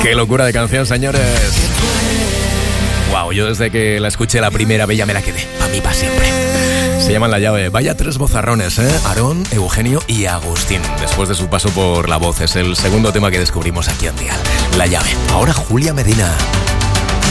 Qué locura de canción, señores. Wow, yo desde que la escuché la primera vez ya me la quedé. A mí para siempre. Se llaman La Llave. Vaya tres vozarrones, ¿eh? Aarón, Eugenio y Agustín. Después de su paso por La Voz. Es el segundo tema que descubrimos aquí en Dial. La Llave. Ahora Julia Medina.